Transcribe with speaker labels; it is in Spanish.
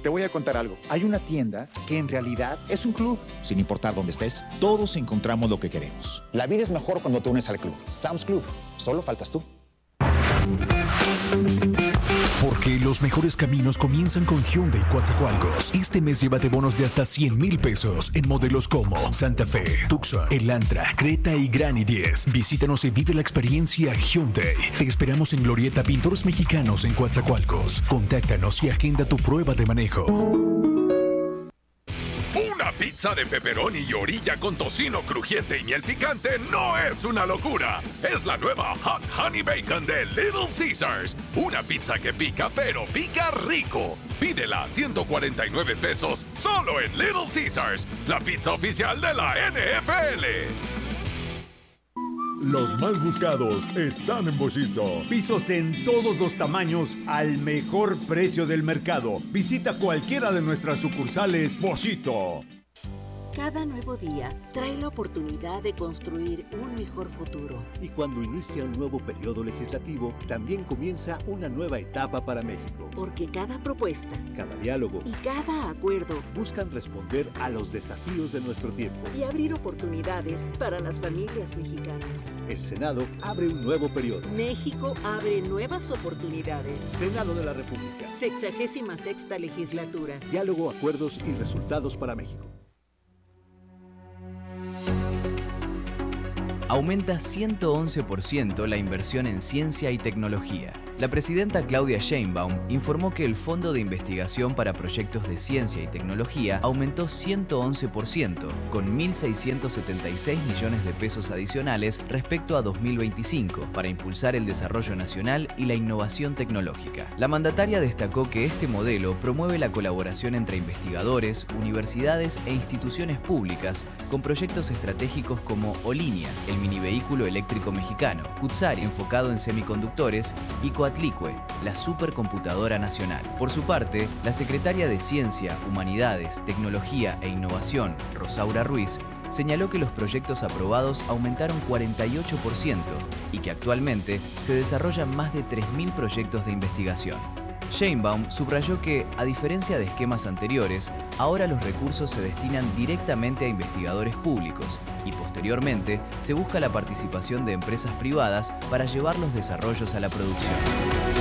Speaker 1: Te voy a contar algo. Hay una tienda que en realidad es un club.
Speaker 2: Sin importar dónde estés, todos encontramos lo que queremos.
Speaker 3: La vida es mejor cuando te unes al club. Sam's Club. Solo faltas tú.
Speaker 4: Porque los mejores caminos comienzan con Hyundai Coatzacoalcos. Este mes llévate bonos de hasta 100,000 pesos en modelos como Santa Fe, Tucson, Elantra, Creta y Gran i10. Visítanos y vive la experiencia Hyundai. Te esperamos en Glorieta Pintores Mexicanos en Coatzacoalcos. Contáctanos y agenda tu prueba de manejo.
Speaker 5: Una pizza de pepperoni y orilla con tocino crujiente y miel picante no es una locura. Es la nueva Hot Honey Bacon de Little Caesars. Una pizza que pica, pero pica rico. Pídela a 149 pesos solo en Little Caesars, la pizza oficial de la NFL.
Speaker 6: Los más buscados están en Boschito. Pisos en todos los tamaños al mejor precio del mercado. Visita cualquiera de nuestras sucursales Boschito.
Speaker 7: Cada nuevo día trae la oportunidad de construir un mejor futuro.
Speaker 8: Y cuando inicia un nuevo periodo legislativo, también comienza una nueva etapa para México.
Speaker 7: Porque cada propuesta,
Speaker 8: cada diálogo
Speaker 7: y cada acuerdo
Speaker 8: buscan responder a los desafíos de nuestro tiempo
Speaker 7: y abrir oportunidades para las familias mexicanas.
Speaker 8: El Senado abre un nuevo periodo.
Speaker 7: México abre nuevas oportunidades.
Speaker 8: Senado de la República.
Speaker 7: 66ª legislatura.
Speaker 8: Diálogo, acuerdos y resultados para México.
Speaker 9: Aumenta 111% la inversión en ciencia y tecnología. La presidenta Claudia Sheinbaum informó que el Fondo de Investigación para Proyectos de Ciencia y Tecnología aumentó 111%, con 1.676 millones de pesos adicionales respecto a 2025, para impulsar el desarrollo nacional y la innovación tecnológica. La mandataria destacó que este modelo promueve la colaboración entre investigadores, universidades e instituciones públicas con proyectos estratégicos como Olinia, el minivehículo eléctrico mexicano, Cutzari, enfocado en semiconductores, y Coatlicue, la supercomputadora nacional. Por su parte, la secretaria de Ciencia, Humanidades, Tecnología e Innovación, Rosaura Ruiz, señaló que los proyectos aprobados aumentaron 48% y que actualmente se desarrollan más de 3.000 proyectos de investigación. Sheinbaum subrayó que, a diferencia de esquemas anteriores, ahora los recursos se destinan directamente a investigadores públicos y posteriormente se busca la participación de empresas privadas para llevar los desarrollos a la producción.